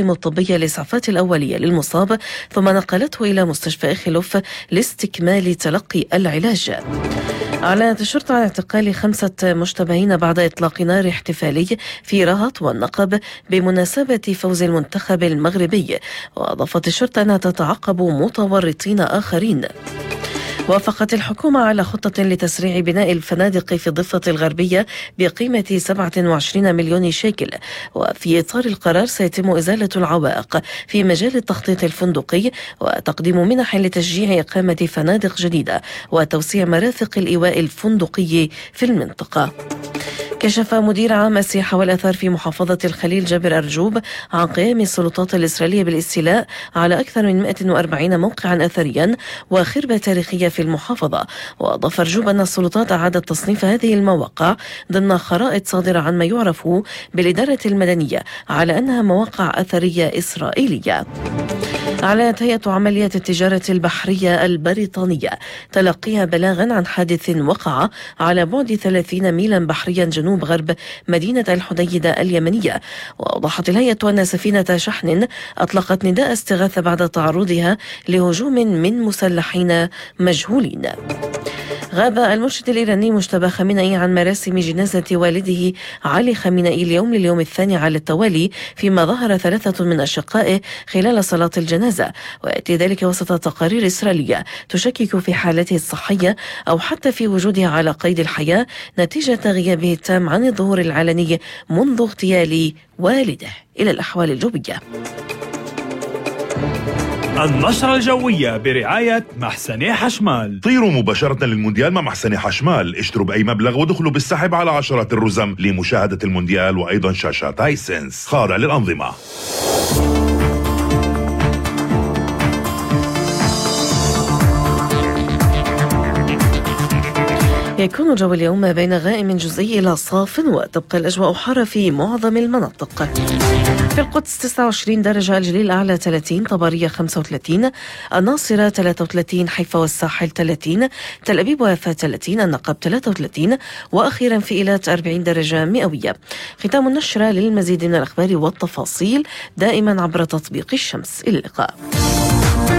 الطواقم الطبية الإسعافات الأولية للمصاب، ثم نقلته إلى مستشفى إخلوف لاستكمال تلقي العلاج. أعلنت الشرطة عن اعتقال 5 مشتبهين بعد إطلاق نار احتفالي في رهط والنقب بمناسبة فوز المنتخب المغربي، وأضافت الشرطة أنها تتعقب متورطين آخرين. وافقت الحكومة على خطة لتسريع بناء الفنادق في الضفة الغربية بقيمة 27 مليون شيكل، وفي إطار القرار سيتم إزالة العوائق في مجال التخطيط الفندقي وتقديم منح لتشجيع إقامة فنادق جديدة وتوسيع مرافق الإيواء الفندقي في المنطقة. كشف مدير عام السياحة والآثار في محافظة الخليل جابر أرجوب عن قيام السلطات الإسرائيلية بالاستيلاء على أكثر من 140 موقعا أثريا وخربة تاريخية في المحافظة. وأضاف أرجوب أن السلطات أعادت تصنيف هذه المواقع ضمن خرائط صادرة عن ما يعرف بالإدارة المدنية على أنها مواقع أثرية إسرائيلية. أعلنت هيئة عمليات التجارة البحرية البريطانية تلقيها بلاغا عن حادث وقع على بعد 30 ميلا بحريا جنوب غرب مدينة الحديدة اليمنية. وأوضحت الهيئة أن سفينة شحن أطلقت نداء استغاثة بعد تعرضها لهجوم من مسلحين مجهولين. غاب المرشد الإيراني مجتبى خامنئي عن مراسم جنازة والده علي خامنئي اليوم لليوم الثاني على التوالي، فيما ظهر 3 من أشقائه خلال صلاة الجنازة، ويأتي ذلك وسط تقارير إسرائيلية تشكك في حالته الصحية أو حتى في وجودها على قيد الحياة نتيجة غيابه التام عن الظهور العلني منذ اغتيال والده. إلى الأحوال الجوية. النشرة الجوية برعاية محسني حشمال. طيروا مباشرة للمونديال مع محسني حشمال، اشتروا بأي مبلغ ودخلوا بالسحب على عشرات الرزم لمشاهدة المونديال وأيضا شاشات هايسنس خاضع للأنظمة. يكون جو اليوم بين غائم جزئي إلى صاف، وتبقى الأجواء حارة في معظم المناطق. في القدس 29 درجة، الجليل الأعلى 30، طبرية 35، الناصرة 33، حيفا والساحل 30، تل أبيب ويافا 30، النقب 33، وأخيرا في إيلات 40 درجة مئوية. ختام النشرة. للمزيد من الأخبار والتفاصيل دائما عبر تطبيق الشمس. إلى اللقاء.